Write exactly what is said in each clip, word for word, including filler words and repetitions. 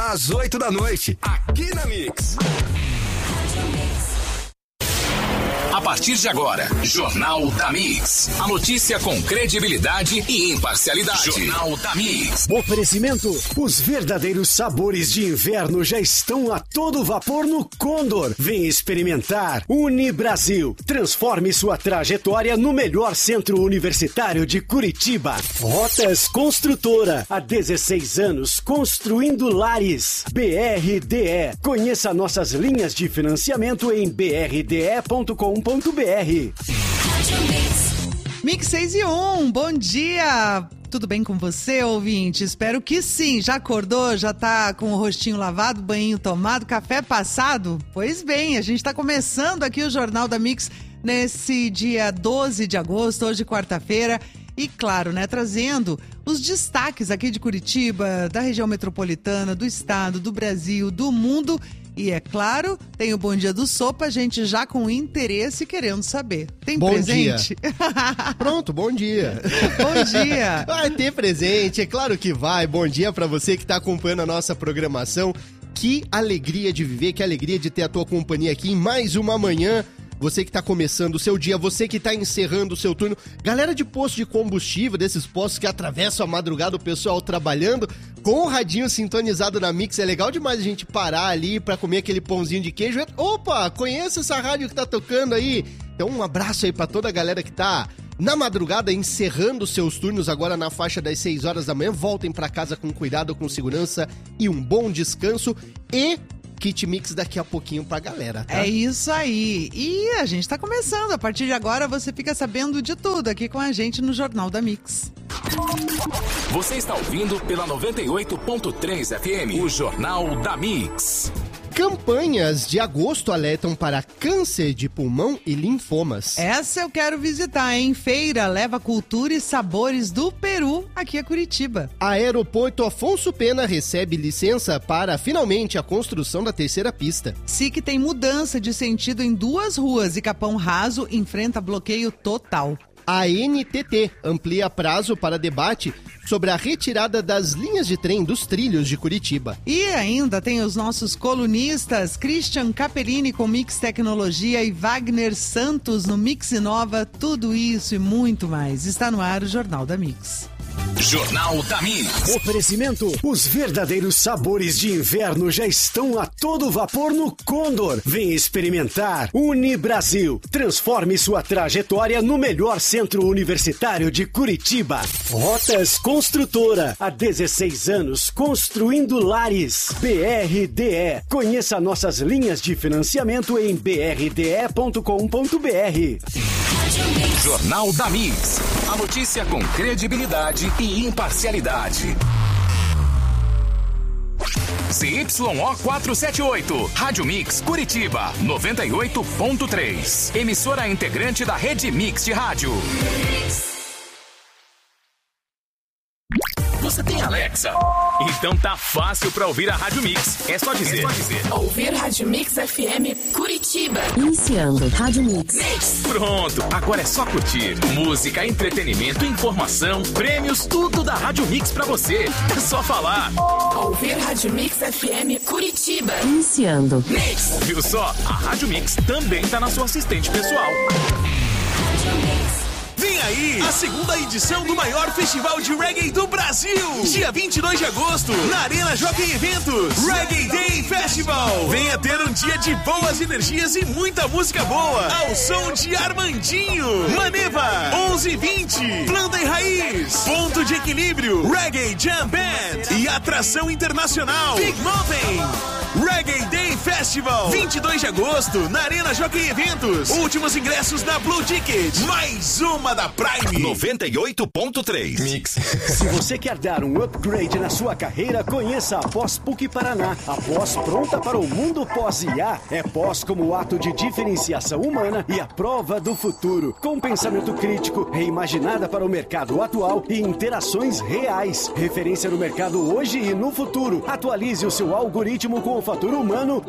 às oito da noite, aqui na Mix. A partir de agora, Jornal da Mix. A notícia com credibilidade e imparcialidade. Jornal da Mix. Oferecimento: os verdadeiros sabores de inverno já estão a todo vapor no Condor. Vem experimentar. Unibrasil. Transforme sua trajetória no melhor centro universitário de Curitiba. Rotas Construtora. Há dezesseis anos construindo lares. B R D E. Conheça nossas linhas de financiamento em b r d e ponto com ponto b r. Mix seis e um, bom dia! Tudo bem com você, ouvinte? Espero que sim. Já acordou? Já tá com o rostinho lavado, banhinho tomado, café passado? Pois bem, a gente tá começando aqui o Jornal da Mix nesse dia doze de agosto, hoje quarta-feira. E claro, né, trazendo os destaques aqui de Curitiba, da região metropolitana, do estado, do Brasil, do mundo. E é claro, tem o Bom Dia do Sopa, a gente já com interesse querendo saber. Tem bom presente? Dia. Pronto, bom dia. Bom dia. Vai ter presente, é claro que vai. Bom dia pra você que tá acompanhando a nossa programação. Que alegria de viver, que alegria de ter a tua companhia aqui em mais uma manhã. Você que tá começando o seu dia, você que tá encerrando o seu turno. Galera de posto de combustível, desses postos que atravessam a madrugada, o pessoal trabalhando, com o radinho sintonizado na Mix. É legal demais a gente parar ali pra comer aquele pãozinho de queijo. Opa, conheço essa rádio que tá tocando aí. Então um abraço aí pra toda a galera que tá na madrugada, encerrando seus turnos agora na faixa das seis horas da manhã. Voltem pra casa com cuidado, com segurança e um bom descanso. E Kit Mix daqui a pouquinho pra galera, tá? É isso aí. E a gente tá começando. A partir de agora você fica sabendo de tudo aqui com a gente no Jornal da Mix. Você está ouvindo pela noventa e oito ponto três F M, o Jornal da Mix. Campanhas de agosto alertam para câncer de pulmão e linfomas. Essa eu quero visitar, hein? Feira leva cultura e sabores do Peru aqui a Curitiba. Aeroporto Afonso Pena recebe licença para, finalmente, a construção da terceira pista. S I C tem mudança de sentido em duas ruas e Capão Raso enfrenta bloqueio total. A N T T amplia prazo para debate sobre a retirada das linhas de trem dos trilhos de Curitiba. E ainda tem os nossos colunistas, Christian Capellini com Mix Tecnologia e Wagner Santos no Mix Inova. Tudo isso e muito mais. Está no ar o Jornal da Mix. Jornal da Mix. Oferecimento: os verdadeiros sabores de inverno já estão a todo vapor no Condor. Vem experimentar. Unibrasil. Transforme sua trajetória no melhor centro universitário de Curitiba. Rotas Construtora. Há dezesseis anos construindo lares. B R D E. Conheça nossas linhas de financiamento em b r d e ponto com ponto b r. Jornal da Mix. A notícia com credibilidade e imparcialidade. C Y O quatrocentos e setenta e oito, Rádio Mix Curitiba, noventa e oito ponto três. Emissora integrante da Rede Mix de Rádio. Você tem Alexa? Então tá fácil pra ouvir a Rádio Mix. É só dizer. É só dizer. Ouvir Rádio Mix F M Curitiba. Iniciando Rádio Mix. Mix. Pronto, agora é só curtir. Música, entretenimento, informação, prêmios, tudo da Rádio Mix pra você. É só falar. Ouvir Rádio Mix F M Curitiba. Iniciando Mix. Viu só? A Rádio Mix também tá na sua assistente pessoal. Rádio Mix. Vem aí a segunda edição do maior festival de reggae do Brasil. Dia vinte e dois de agosto, na Arena Jockey Eventos. Reggae Day Festival. Venha ter um dia de boas energias e muita música boa. Ao som de Armandinho, Maneva, onze e vinte, Planta e Raiz, Ponto de Equilíbrio, Reggae Jam Band e atração internacional Big Mountain. Reggae Day Festival, vinte e dois de agosto, na Arena Jockey Eventos. Últimos ingressos na Blue Ticket. Mais uma da Prime. noventa e oito ponto três. Mix. Se você quer dar um upgrade na sua carreira, conheça a Pós P U C Paraná. A pós pronta para o mundo pós-I A é pós como ato de diferenciação humana e a prova do futuro. Com pensamento crítico, reimaginada para o mercado atual e interações reais. Referência no mercado hoje e no futuro. Atualize o seu algoritmo com o fator humano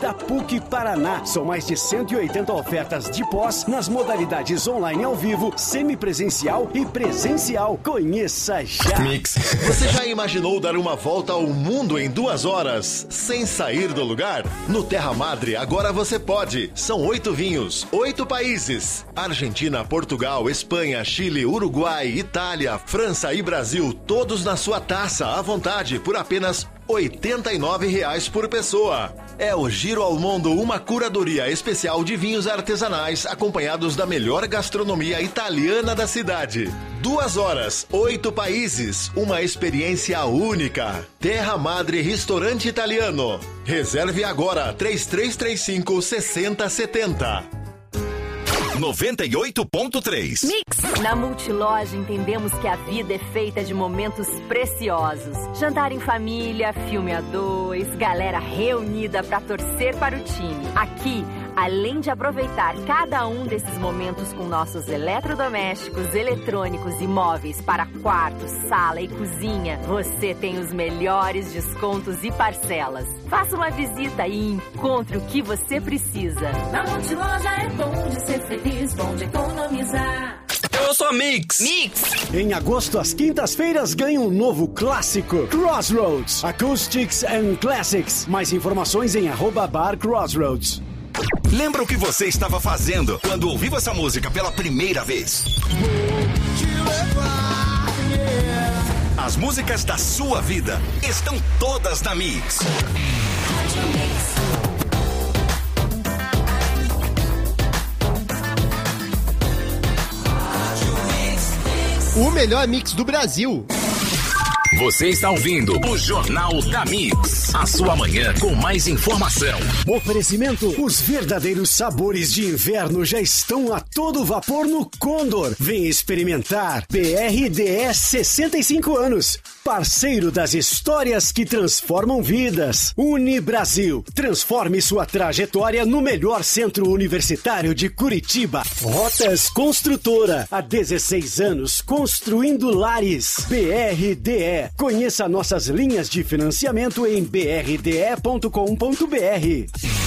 da P U C Paraná. São mais de cento e oitenta ofertas de pós nas modalidades online ao vivo, semipresencial e presencial. Conheça já. Mix. Você já imaginou dar uma volta ao mundo em duas horas sem sair do lugar? No Terra Madre agora você pode. São oito vinhos, oito países: Argentina, Portugal, Espanha, Chile, Uruguai, Itália, França e Brasil, todos na sua taça à vontade por apenas oitenta e nove reais por pessoa. É o Giro ao Mundo, uma curadoria especial de vinhos artesanais acompanhados da melhor gastronomia italiana da cidade. Duas horas, oito países, uma experiência única. Terra Madre Restaurante Italiano. Reserve agora, três três três cinco, seis zero sete zero. noventa e oito ponto três. Mix. Na Multiloja entendemos que a vida é feita de momentos preciosos. Jantar em família, filme a dois, galera reunida pra torcer para o time. Aqui, além de aproveitar cada um desses momentos com nossos eletrodomésticos, eletrônicos e móveis para quarto, sala e cozinha, você tem os melhores descontos e parcelas. Faça uma visita e encontre o que você precisa. Na Multiloja é bom de ser feliz, bom de economizar. Eu sou a Mix. Mix. Em agosto, as quintas-feiras ganham um novo clássico. Crossroads, Acoustics and Classics. Mais informações em arroba bar Crossroads. Lembra o que você estava fazendo quando ouviu essa música pela primeira vez? As músicas da sua vida estão todas na Mix. O melhor mix do Brasil. Você está ouvindo o Jornal da Mix. A sua manhã com mais informação. Oferecimento: os verdadeiros sabores de inverno já estão a todo vapor no Condor. Vem experimentar. B R D S sessenta e cinco anos. Parceiro das histórias que transformam vidas. Unibrasil. Transforme sua trajetória no melhor centro universitário de Curitiba. Rotas Construtora. Há dezesseis anos construindo lares. B R D E. Conheça nossas linhas de financiamento em b r d e ponto com ponto b r.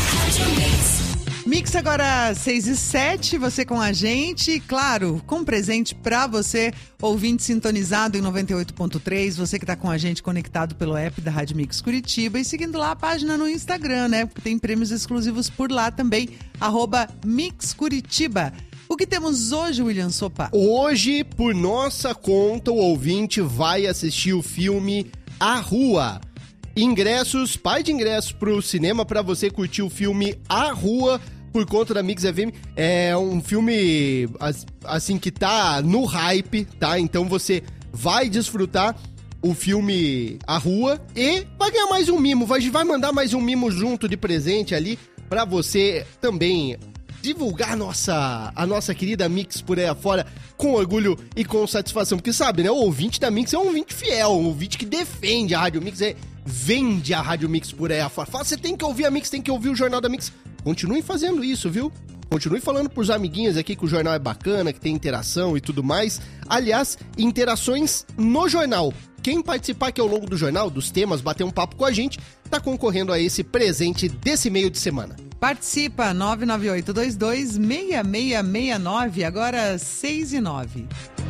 Mix agora seis e sete, você com a gente, claro, com presente pra você, ouvinte sintonizado em noventa e oito ponto três, você que tá com a gente conectado pelo app da Rádio Mix Curitiba e seguindo lá a página no Instagram, né? Porque tem prêmios exclusivos por lá também, arroba Mix Curitiba. O que temos hoje, William Sopa? Hoje, por nossa conta, o ouvinte vai assistir o filme A Rua. Ingressos, pai de ingressos pro cinema pra você curtir o filme A Rua por conta da Mix F M. É um filme, assim, que tá no hype, tá? Então você vai desfrutar o filme A Rua e vai ganhar mais um mimo. Vai, vai mandar mais um mimo junto de presente ali pra você também divulgar a nossa, a nossa querida Mix por aí afora com orgulho e com satisfação. Porque sabe, né? O ouvinte da Mix é um ouvinte fiel, um ouvinte que defende a Rádio Mix, é, vende a Rádio Mix por aí afora. Fala, você tem que ouvir a Mix, tem que ouvir o Jornal da Mix. Continuem fazendo isso, viu? Continue falando pros amiguinhos aqui que o jornal é bacana, que tem interação e tudo mais. Aliás, interações no jornal. Quem participar aqui ao longo do jornal, dos temas, bater um papo com a gente, tá concorrendo a esse presente desse meio de semana. Participa, nove nove oito dois dois, seis seis seis nove, agora seis e nove.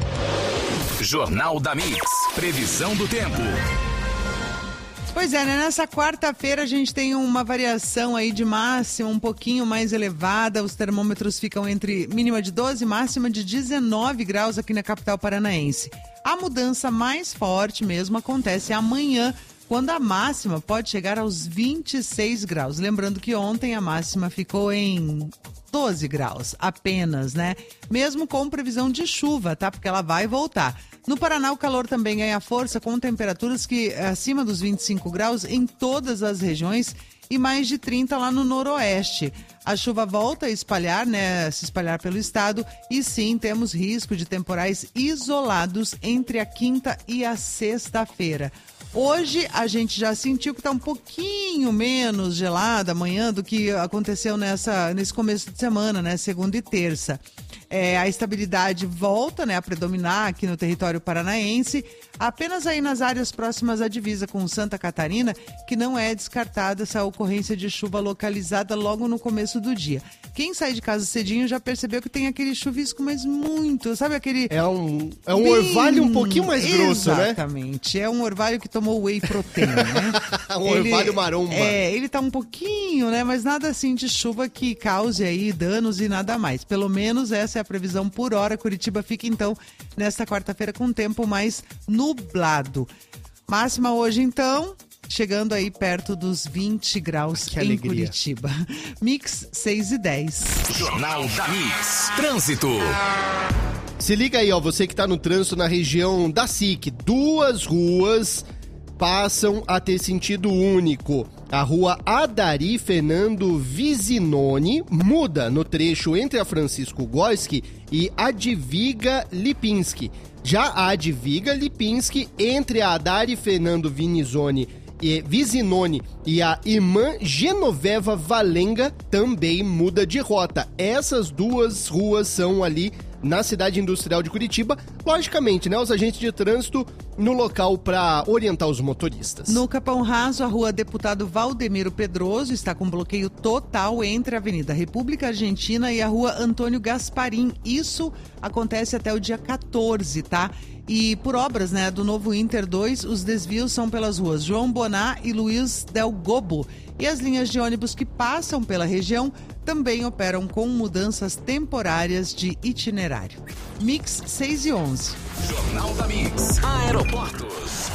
Jornal da Mix, previsão do tempo. Pois é, né? Nessa quarta-feira a gente tem uma variação aí de máxima um pouquinho mais elevada. Os termômetros ficam entre mínima de doze e máxima de dezenove graus aqui na capital paranaense. A mudança mais forte mesmo acontece amanhã, quando a máxima pode chegar aos vinte e seis graus. Lembrando que ontem a máxima ficou em doze graus apenas, né? Mesmo com previsão de chuva, tá? Porque ela vai voltar. No Paraná, o calor também ganha força com temperaturas que acima dos vinte e cinco graus em todas as regiões e mais de trinta lá no noroeste. A chuva volta a espalhar, né, se espalhar pelo estado e sim, temos risco de temporais isolados entre a quinta e a sexta-feira. Hoje a gente já sentiu que está um pouquinho menos gelada amanhã do que aconteceu nessa, nesse começo de semana, né? Segunda e terça. É, a estabilidade volta, né, a predominar aqui no território paranaense, apenas aí nas áreas próximas à divisa com Santa Catarina, que não é descartada essa ocorrência de chuva localizada logo no começo do dia. Quem sai de casa cedinho já percebeu que tem aquele chuvisco, mas muito, sabe aquele... É um, é um bem... orvalho um pouquinho mais grosso, Exatamente. né? Exatamente, é um orvalho que tomou whey protein, né? um ele, orvalho maromba. É, ele tá um pouquinho, né, mas nada assim de chuva que cause aí danos e nada mais. Pelo menos essa é a previsão por hora. Curitiba fica então nesta quarta-feira com tempo mais nublado. Máxima hoje então, chegando aí perto dos vinte graus que em alegria. Curitiba. Mix seis e dez. Jornal da Mix. Trânsito. Se liga aí, ó, você que tá no trânsito na região da S I C, duas ruas passam a ter sentido único. A rua Adari Fernando Vizinoni muda no trecho entre a Francisco Goski e a Adviga Lipinski. Já a Adviga Lipinski, entre a Adari Fernando Vinizoni e Vizinoni e a Irmã Genoveva Valenga, também muda de rota. Essas duas ruas são ali na cidade industrial de Curitiba. Logicamente, né, os agentes de trânsito no local para orientar os motoristas. No Capão Raso, a rua Deputado Valdemiro Pedroso está com bloqueio total entre a Avenida República Argentina e a rua Antônio Gasparim. Isso acontece até o dia quatorze, tá? E por obras, né, do novo Inter dois, os desvios são pelas ruas João Boná e Luiz Del Gobo. E as linhas de ônibus que passam pela região também operam com mudanças temporárias de itinerário. Mix seis e onze. Jornal da Mix. Aeroportos.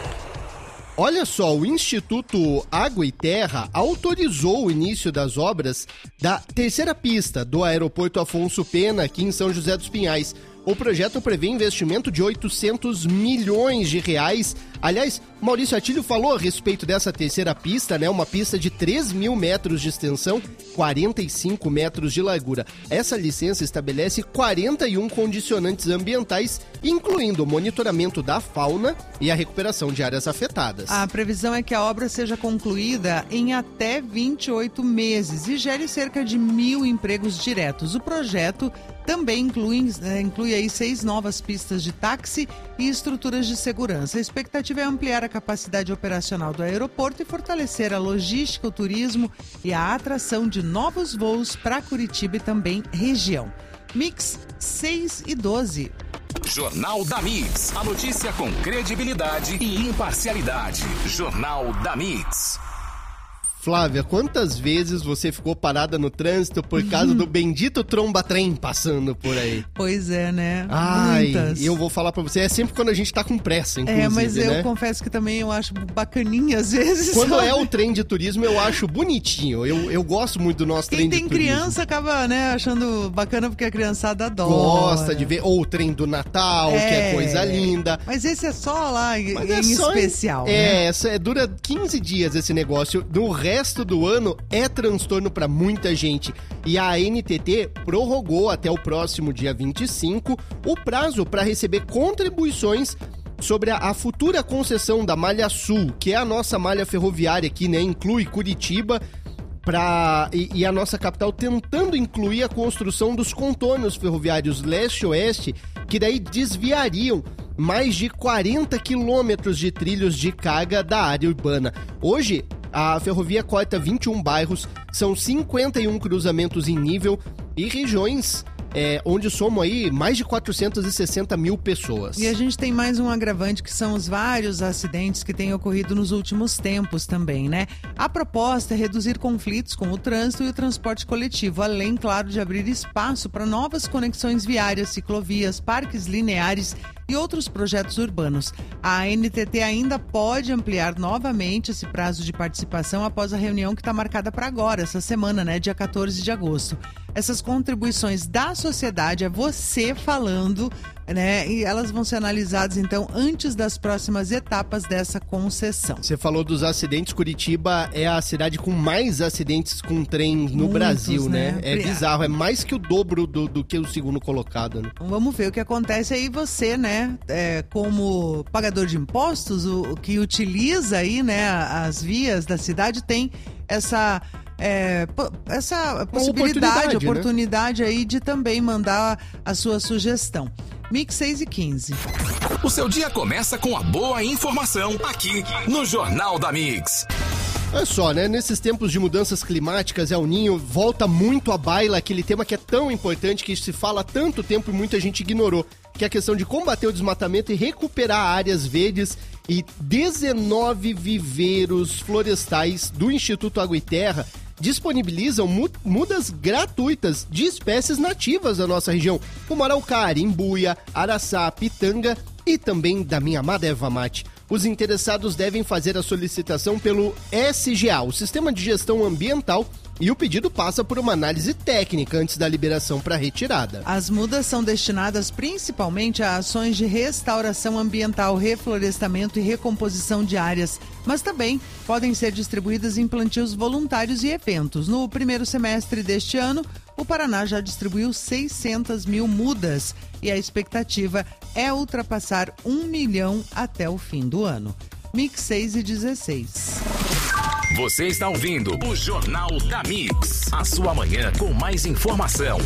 Olha só, o Instituto Água e Terra autorizou o início das obras da terceira pista do aeroporto Afonso Pena, aqui em São José dos Pinhais. O projeto prevê investimento de oitocentos milhões de reais. Aliás, Maurício Atílio falou a respeito dessa terceira pista, né? Uma pista de três mil metros de extensão, quarenta e cinco metros de largura. Essa licença estabelece quarenta e um condicionantes ambientais, incluindo o monitoramento da fauna e a recuperação de áreas afetadas. A previsão é que a obra seja concluída em até vinte e oito meses e gere cerca de mil empregos diretos. O projeto também inclui, inclui aí seis novas pistas de táxi e estruturas de segurança. A expectativa é ampliar a capacidade operacional do aeroporto e fortalecer a logística, o turismo e a atração de novos voos para Curitiba e também região. Mix seis e doze. Jornal da Mix. A notícia com credibilidade e imparcialidade. Jornal da Mix. Flávia, quantas vezes você ficou parada no trânsito por causa do bendito tromba-trem passando por aí? Pois é, né? Ai, Muitas. eu vou falar pra você, é sempre quando a gente tá com pressa, inclusive, É, mas eu né? confesso que também eu acho bacaninha às vezes. Quando sabe? é o trem de turismo, eu acho bonitinho. Eu, eu gosto muito do nosso Quem trem de tem turismo. criança acaba, né, achando bacana porque a criançada adora. Gosta de ver. Ou o trem do Natal, É. que é coisa linda. Mas esse é só lá em, Mas em é só em- especial, É, né? essa é, dura quinze dias esse negócio. No resto do ano é transtorno pra muita gente. E a A N T T prorrogou até o próximo dia vinte e cinco o prazo para receber contribuições sobre a, a futura concessão da Malha Sul, que é a nossa malha ferroviária aqui, né? Inclui Curitiba pra, e, e a nossa capital, tentando incluir a construção dos contornos ferroviários leste-oeste, que daí desviariam mais de quarenta quilômetros de trilhos de carga da área urbana. Hoje, a ferrovia corta vinte e um bairros, são cinquenta e um cruzamentos em nível e regiões é, onde somam aí mais de quatrocentos e sessenta mil pessoas. E a gente tem mais um agravante, que são os vários acidentes que têm ocorrido nos últimos tempos também, né? A proposta é reduzir conflitos com o trânsito e o transporte coletivo, além, claro, de abrir espaço para novas conexões viárias, ciclovias, parques lineares e outros projetos urbanos. A A N T T ainda pode ampliar novamente esse prazo de participação após a reunião que está marcada para agora, essa semana, né, dia quatorze de agosto. Essas contribuições da sociedade, é você falando né? E elas vão ser analisadas, então, antes das próximas etapas dessa concessão. Você falou dos acidentes, Curitiba é a cidade com mais acidentes com trem no Muitos, Brasil, né? né? É bizarro, é mais que o dobro do, do que o segundo colocado, né? Então, vamos ver o que acontece aí. Você, né, é, como pagador de impostos, o, o que utiliza aí, né, as vias da cidade, tem essa... É, essa possibilidade, oportunidade, oportunidade né? aí de também mandar a sua sugestão. Mix seis e quinze. O seu dia começa com a boa informação aqui no Jornal da Mix. Olha só, né? Nesses tempos de mudanças climáticas, El Ninho volta muito à baila aquele tema que é tão importante, que se fala há tanto tempo e muita gente ignorou, que é a questão de combater o desmatamento e recuperar áreas verdes. E dezenove viveiros florestais do Instituto Água e Terra disponibilizam mudas gratuitas de espécies nativas da nossa região, como araucária, imbuia, araçá, pitanga e também da minha amada erva mate. Os interessados devem fazer a solicitação pelo S G A, o Sistema de Gestão Ambiental, e o pedido passa por uma análise técnica antes da liberação para retirada. As mudas são destinadas principalmente a ações de restauração ambiental, reflorestamento e recomposição de áreas, mas também podem ser distribuídas em plantios voluntários e eventos. No primeiro semestre deste ano, o Paraná já distribuiu seiscentas mil mudas e a expectativa é ultrapassar um milhão até o fim do ano. Mix seis e dezesseis. Você está ouvindo o Jornal da Mix, a sua manhã com mais informação.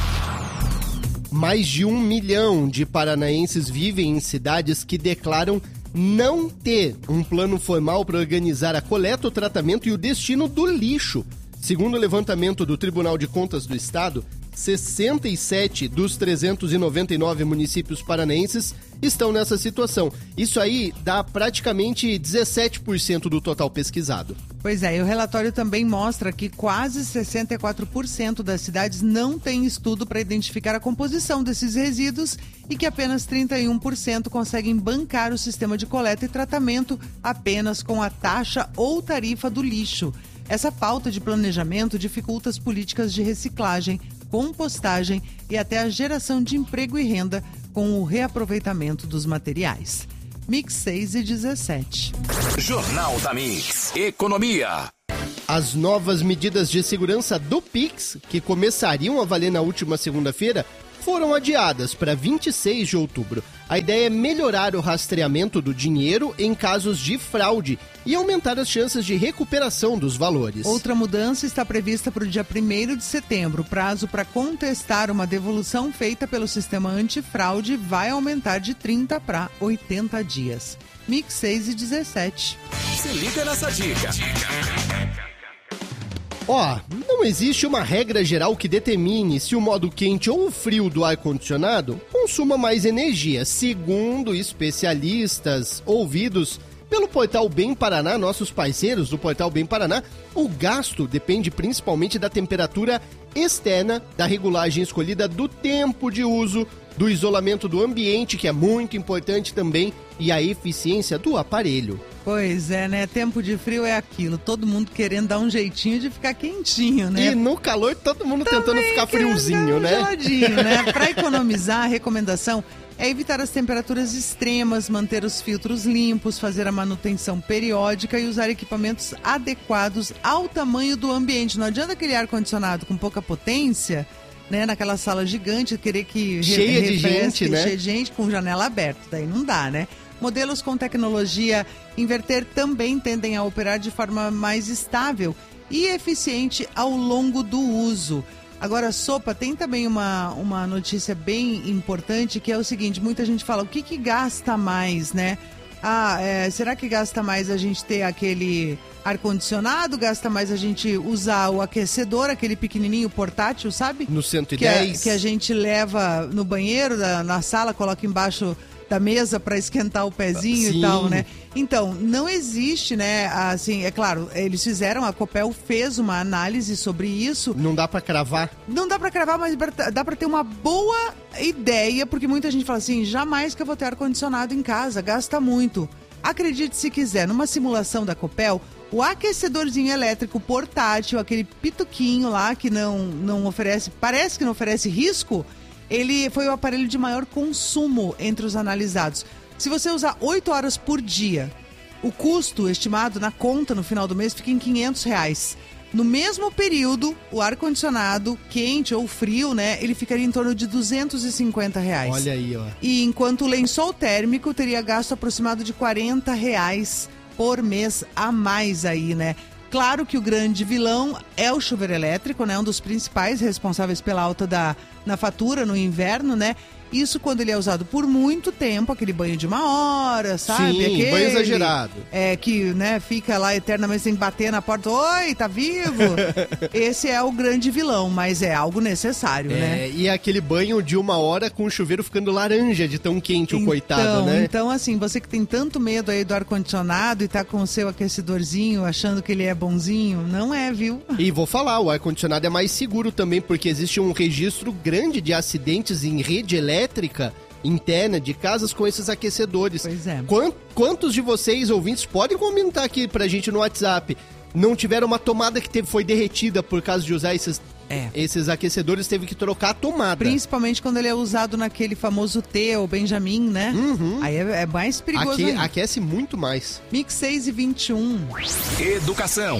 Mais de um milhão de paranaenses vivem em cidades que declaram não ter um plano formal para organizar a coleta, o tratamento e o destino do lixo. Segundo o levantamento do Tribunal de Contas do Estado, sessenta e sete dos trezentos e noventa e nove municípios paranaenses estão nessa situação. Isso aí dá praticamente dezessete por cento do total pesquisado. Pois é, e o relatório também mostra que quase sessenta e quatro por cento das cidades não têm estudo para identificar a composição desses resíduos e que apenas trinta e um por cento conseguem bancar o sistema de coleta e tratamento apenas com a taxa ou tarifa do lixo. Essa falta de planejamento dificulta as políticas de reciclagem, compostagem e até a geração de emprego e renda com o reaproveitamento dos materiais. Mix seis e dezessete. Jornal da Mix. Economia. As novas medidas de segurança do Pix, que começariam a valer na última segunda-feira, foram adiadas para vinte e seis de outubro. A ideia é melhorar o rastreamento do dinheiro em casos de fraude e aumentar as chances de recuperação dos valores. Outra mudança está prevista para o dia primeiro de setembro. O prazo para contestar uma devolução feita pelo sistema antifraude vai aumentar de trinta para oitenta dias. Mix seis e dezessete. Se liga nessa dica. Ó, não existe uma regra geral que determine se o modo quente ou o frio do ar-condicionado consuma mais energia. Segundo especialistas ouvidos pelo Portal Bem Paraná, nossos parceiros do Portal Bem Paraná, o gasto depende principalmente da temperatura externa, da regulagem escolhida, do tempo de uso, do isolamento do ambiente, que é muito importante também, e a eficiência do aparelho. Pois é, né? Tempo de frio é aquilo. Todo mundo querendo dar um jeitinho de ficar quentinho, né? E no calor, todo mundo Também tentando ficar friozinho, um né? Geladinho, né? Para economizar, a recomendação é evitar as temperaturas extremas, manter os filtros limpos, fazer a manutenção periódica e usar equipamentos adequados ao tamanho do ambiente. Não adianta aquele ar-condicionado com pouca potência, né? Naquela sala gigante, querer que... Cheia de gente, né? Cheia de gente com janela aberta. Daí não dá, né? Modelos com tecnologia inverter também tendem a operar de forma mais estável e eficiente ao longo do uso. Agora, Sopa, tem também uma, uma notícia bem importante, que é o seguinte: muita gente fala, o que que gasta mais, né? Ah, é, será que gasta mais a gente ter aquele ar-condicionado? Gasta mais a gente usar o aquecedor, aquele pequenininho portátil, sabe? No cento e que, é, dez. que a gente leva no banheiro, da, na sala, coloca embaixo da mesa para esquentar o pezinho. Sim. E tal, né? Então, não existe, né, assim, é claro, eles fizeram, a Copel fez uma análise sobre isso. Não dá para cravar? Não dá para cravar, mas dá para ter uma boa ideia, porque muita gente fala assim, jamais que eu vou ter ar-condicionado em casa, gasta muito. Acredite se quiser, numa simulação da Copel, o aquecedorzinho elétrico portátil, aquele pituquinho lá que não, não oferece, parece que não oferece risco, ele foi o aparelho de maior consumo entre os analisados. Se você usar oito horas por dia, o custo estimado na conta no final do mês fica em quinhentos reais. No mesmo período, o ar-condicionado, quente ou frio, né, ele ficaria em torno de duzentos e cinquenta reais. Olha aí, ó. E enquanto o lençol térmico teria gasto aproximado de quarenta reais por mês a mais aí, né? Claro que o grande vilão é o chuveiro elétrico, né? Um dos principais responsáveis pela alta da, na fatura no inverno, né? Isso quando ele é usado por muito tempo, aquele banho de uma hora, sabe? Sim, aquele, banho exagerado. É, que, né, fica lá eternamente sem bater na porta. Oi, tá vivo? Esse é o grande vilão, mas é algo necessário, é, né? E é aquele banho de uma hora com o chuveiro ficando laranja de tão quente, o então, coitado, né? Então, assim, você que tem tanto medo aí do ar-condicionado e tá com o seu aquecedorzinho achando que ele é bonzinho, não é, viu? E vou falar, o ar-condicionado é mais seguro também, porque existe um registro grande de acidentes em rede elétrica elétrica interna de casas com esses aquecedores. Pois é. Quantos de vocês, ouvintes, podem comentar aqui pra gente no WhatsApp, não tiveram uma tomada que teve, foi derretida por causa de usar esses, é. esses aquecedores, teve que trocar a tomada. Principalmente quando ele é usado naquele famoso T ou Benjamin, né? Uhum. Aí é, é mais perigoso Aqui, ainda. Aquece muito mais. Mix seis e vinte e um. Educação.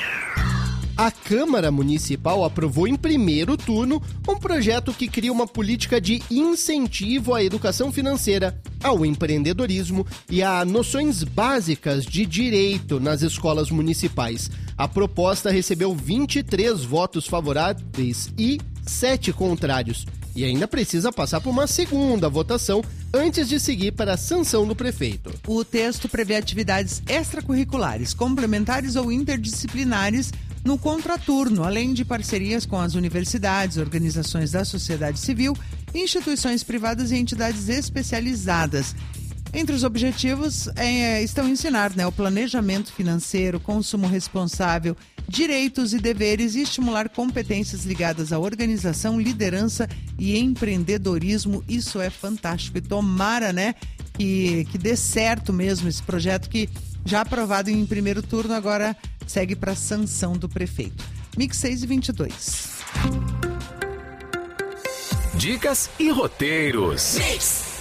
A Câmara Municipal aprovou em primeiro turno um projeto que cria uma política de incentivo à educação financeira, ao empreendedorismo e a noções básicas de direito nas escolas municipais. A proposta recebeu vinte e três votos favoráveis e sete contrários. E ainda precisa passar por uma segunda votação antes de seguir para a sanção do prefeito. O texto prevê atividades extracurriculares, complementares ou interdisciplinares no contraturno, além de parcerias com as universidades, organizações da sociedade civil, instituições privadas e entidades especializadas. Entre os objetivos é, estão ensinar, né, o planejamento financeiro, consumo responsável, direitos e deveres e estimular competências ligadas à organização, liderança e empreendedorismo. Isso é fantástico e tomara, né, que, que dê certo mesmo esse projeto que já aprovado em primeiro turno, agora segue para sanção do prefeito. Mix seis e vinte e dois. Dicas e roteiros. Mix.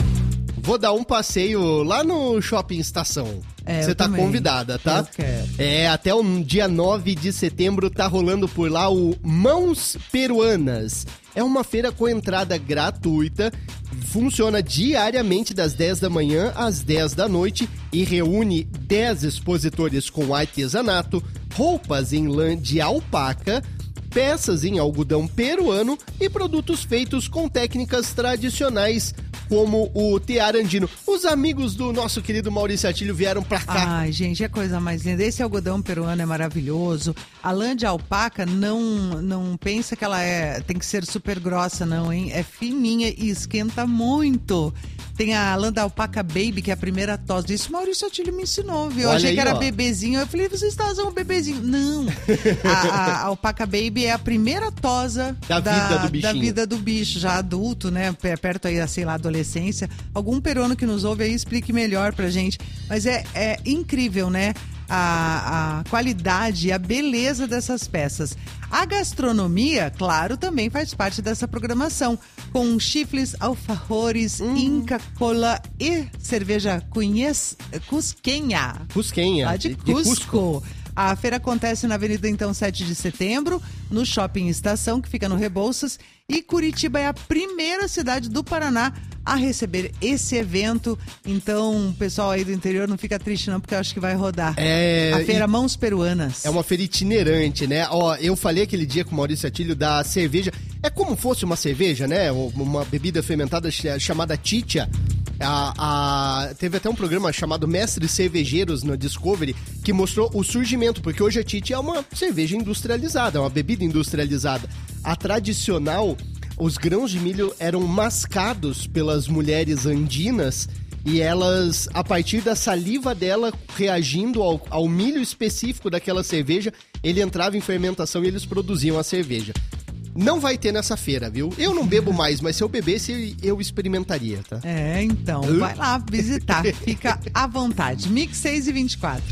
Vou dar um passeio lá no Shopping Estação. É, Você tá também. convidada, tá? Eu quero. É, até o dia nove de setembro tá rolando por lá o Mãos Peruanas. É uma feira com entrada gratuita, funciona diariamente das dez da manhã às dez da noite e reúne dez expositores com artesanato, roupas em lã de alpaca, peças em algodão peruano e produtos feitos com técnicas tradicionais como o tear andino. Os amigos do nosso querido Maurício Atílio vieram pra cá. Ai, gente, é coisa mais linda. Esse algodão peruano é maravilhoso. A lã de alpaca, não, não pensa que ela é, tem que ser super grossa, não, hein? É fininha e esquenta muito. Tem a lã da alpaca baby, que é a primeira tosa. Isso o Maurício Atílio me ensinou, viu? Eu Olha achei aí, que era ó. bebezinho. Eu falei, você está usando um bebezinho. Não. a, a, a alpaca baby é a primeira tosa Da vida do bichinho. Da vida do bicho, já adulto, né? Perto aí, sei lá, adolescência. Algum peruano que nos ouve aí explique melhor pra gente. Mas é, é incrível, né? A, a qualidade e a beleza dessas peças. A gastronomia, claro, também faz parte dessa programação, com chifles, alfajores, hum. Inca Kola e cerveja Cunhes, Cusquenha. Cusquenha. Lá de, de Cusco. Cusco. A feira acontece na Avenida, então, sete de setembro, no Shopping Estação, que fica no Rebouças. E Curitiba é a primeira cidade do Paraná a receber esse evento. Então, o pessoal aí do interior não fica triste não, porque eu acho que vai rodar. É, a feira e- Mãos Peruanas. É uma feira itinerante, né? Ó, eu falei aquele dia com o Maurício Atílio da cerveja. É como fosse uma cerveja, né? Uma bebida fermentada ch- chamada Titia. A, a- teve até um programa chamado Mestres Cervejeiros no Discovery que mostrou o surgimento, porque hoje a Titia é uma cerveja industrializada, é uma bebida industrializada. A tradicional, os grãos de milho eram mascados pelas mulheres andinas e elas, a partir da saliva dela, reagindo ao, ao milho específico daquela cerveja, ele entrava em fermentação e eles produziam a cerveja. Não vai ter nessa feira, viu? Eu não bebo mais, mas se eu bebesse, eu experimentaria, tá? É, então, vai lá visitar. Fica à vontade. Mix seis e vinte e quatro.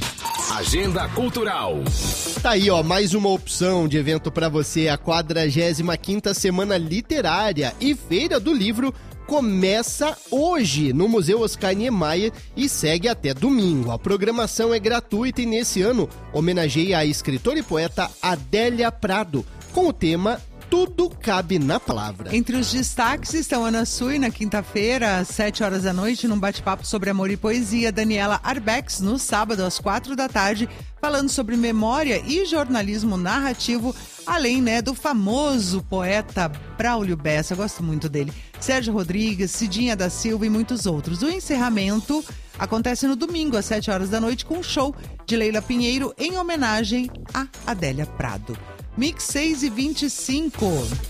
Agenda Cultural. Tá aí, ó, mais uma opção de evento pra você. A quadragésima quinta Semana Literária e Feira do Livro começa hoje no Museu Oscar Niemeyer e segue até domingo. A programação é gratuita e nesse ano homenageia a escritora e poeta Adélia Prado com o tema Tudo Cabe na Palavra. Entre os destaques estão Ana Sui na quinta-feira, às sete horas da noite, num bate-papo sobre amor e poesia. Daniela Arbex, no sábado, às quatro da tarde, falando sobre memória e jornalismo narrativo, além, né, do famoso poeta Braulio Bessa, eu gosto muito dele, Sérgio Rodrigues, Cidinha da Silva e muitos outros. O encerramento acontece no domingo, às sete horas da noite, com um show de Leila Pinheiro em homenagem a Adélia Prado. Mix seis e vinte e cinco.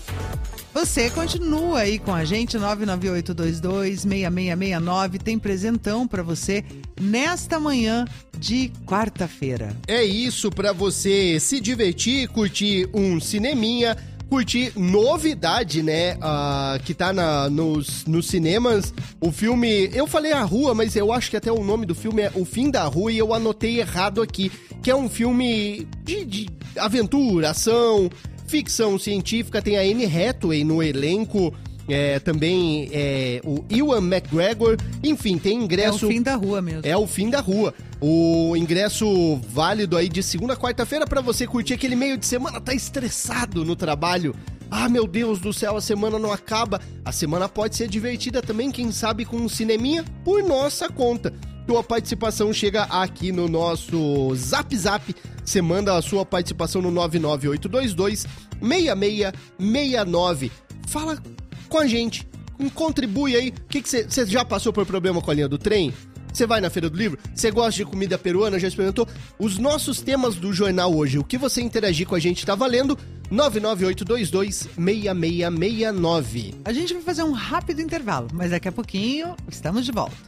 Você continua aí com a gente, nove nove oito dois dois seis seis seis nove. Tem presentão pra você nesta manhã de quarta-feira. É isso, pra você se divertir, curtir um cineminha, curtir novidade, né, uh, que tá na, nos, nos cinemas. O filme, eu falei A Rua, mas eu acho que até o nome do filme é O Fim da Rua e eu anotei errado aqui, que é um filme de, de aventura, ação, ficção científica. Tem a Anne Hathaway no elenco, é, também é, o Ewan McGregor, enfim, tem ingresso... É o fim da rua mesmo. É o fim da rua. O ingresso válido aí de segunda a quarta-feira pra você curtir aquele meio de semana, tá estressado no trabalho. Ah, meu Deus do céu, a semana não acaba. A semana pode ser divertida também, quem sabe com um cineminha por nossa conta. Tua participação chega aqui no nosso Zap Zap. Você manda a sua participação no nove nove oito dois dois seis seis seis nove. Fala com a gente, contribui aí. O que você já passou por problema com a linha do trem? Você vai na Feira do Livro? Você gosta de comida peruana? Já experimentou? Os nossos temas do jornal hoje, o que você interagir com a gente tá valendo? nove nove oito dois dois seis seis seis nove. A gente vai fazer um rápido intervalo, mas daqui a pouquinho estamos de volta.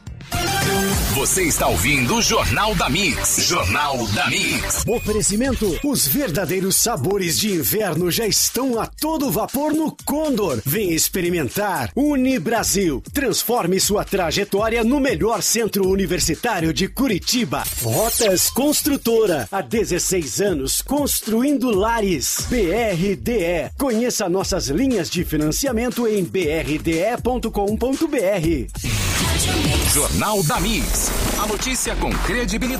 Você está ouvindo o Jornal da Mix. Jornal da Mix. Oferecimento: os verdadeiros sabores de inverno já estão a todo vapor no Condor. Vem experimentar. Unibrasil. Transforme sua trajetória no melhor centro universitário de Curitiba. Rotas Construtora. Há dezesseis anos construindo lares. B R D E. Conheça nossas linhas de financiamento em b r d e ponto com ponto b r. Jornal da Mix. A notícia com credibilidade.